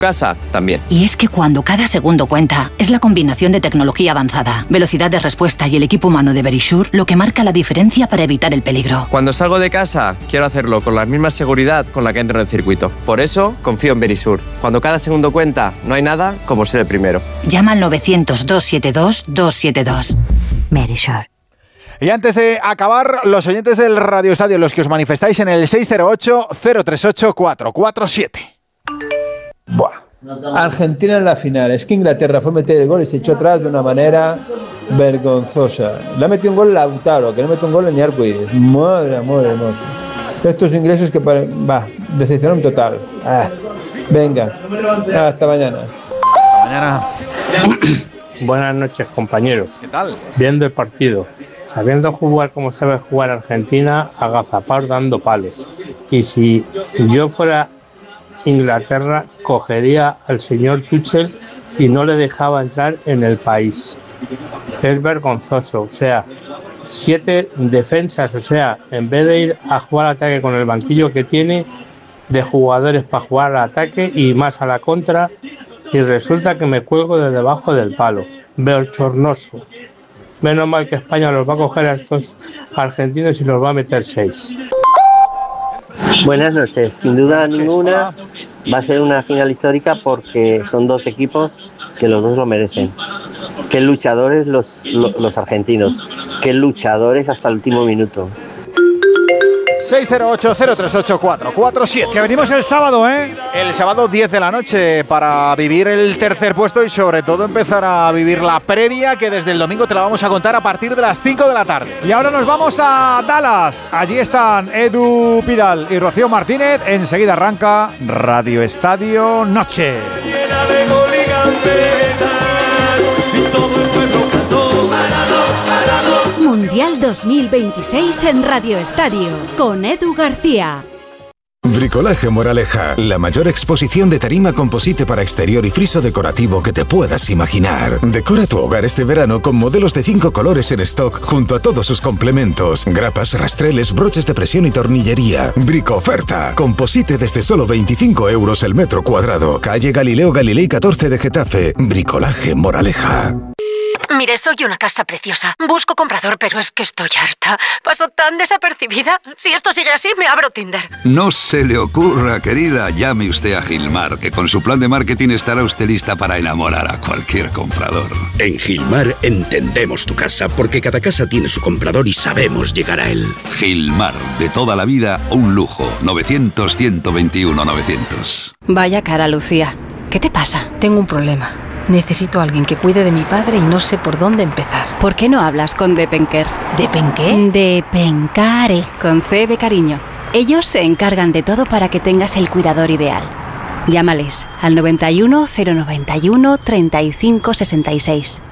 Casa también. Y es que cuando cada segundo cuenta, es la combinación de tecnología avanzada, velocidad de respuesta y el equipo humano de Verisure lo que marca la diferencia para evitar el peligro. Cuando salgo de casa, quiero hacerlo con la misma seguridad con la que entro en el circuito. Por eso, confío en Verisure. Cuando cada segundo cuenta, no hay nada como ser el primero. Llama al 900-272-272. Verisure. Y antes de acabar, los oyentes del Radio Estadio, los que os manifestáis en el 608-038-447. Buah. Argentina en la final. Es que Inglaterra fue a meter el gol y se echó atrás de una manera vergonzosa. Le ha metido un gol Lautaro, que no metió un gol ni arcoíris. Madre, amor hermoso. Estos ingleses que decepcionaron total. Venga, hasta mañana. Hasta mañana. Buenas noches, compañeros. ¿Qué tal? Viendo el partido. Sabiendo jugar como sabe jugar Argentina, agazapar dando palos. Y si yo fuera Inglaterra, cogería al señor Tuchel y no le dejaba entrar en el país. Es vergonzoso, o sea, 7 defensas, o sea, en vez de ir a jugar al ataque con el banquillo que tiene de jugadores para jugar al ataque y más a la contra, y resulta que me cuelgo de debajo del palo. Bochornoso. Menos mal que España los va a coger a estos argentinos y los va a meter 6. Buenas noches. Sin duda ninguna va a ser una final histórica porque son dos equipos que los dos lo merecen. Qué luchadores los argentinos. Qué luchadores hasta el último minuto. 608-038-447. Que venimos el sábado, El sábado 10 de la noche para vivir el tercer puesto y sobre todo empezar a vivir la previa que desde el domingo te la vamos a contar a partir de las 5 de la tarde. Y ahora nos vamos a Dallas. Allí están Edu Pidal y Rocío Martínez. Enseguida arranca Radio Estadio Noche. Mundial 2026 en Radio Estadio, con Edu García. Bricolaje Moraleja, la mayor exposición de tarima composite para exterior y friso decorativo que te puedas imaginar. Decora tu hogar este verano con modelos de 5 colores en stock junto a todos sus complementos, grapas, rastreles, broches de presión y tornillería. Brico oferta, composite desde solo 25 euros el metro cuadrado. Calle Galileo Galilei 14 de Getafe. Bricolaje Moraleja. Mire, soy una casa preciosa. Busco comprador, pero es que estoy harta. Paso tan desapercibida. Si esto sigue así, me abro Tinder. No se le ocurra, querida. Llame usted a Gilmar, que con su plan de marketing estará usted lista para enamorar a cualquier comprador. En Gilmar entendemos tu casa, porque cada casa tiene su comprador y sabemos llegar a él. Gilmar, de toda la vida, un lujo. 900-121-900. Vaya cara, Lucía. ¿Qué te pasa? Tengo un problema. Necesito a alguien que cuide de mi padre y no sé por dónde empezar. ¿Por qué no hablas con Depenker? ¿Depenqué? Depencare, con C de cariño. Ellos se encargan de todo para que tengas el cuidador ideal. Llámales al 91 091 35 66.